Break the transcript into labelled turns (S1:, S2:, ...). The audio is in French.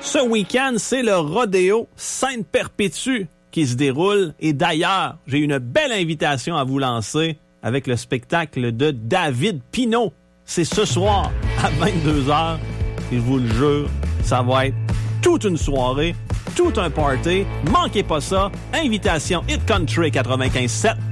S1: Ce week-end, c'est le Rodéo Sainte-Perpétue qui se déroule. Et d'ailleurs, j'ai une belle invitation à vous lancer avec le spectacle de David Pinault. C'est ce soir à 22h. Et je vous le jure, ça va être toute une soirée, tout un party. Manquez pas ça. Invitation Hit Country 95.7.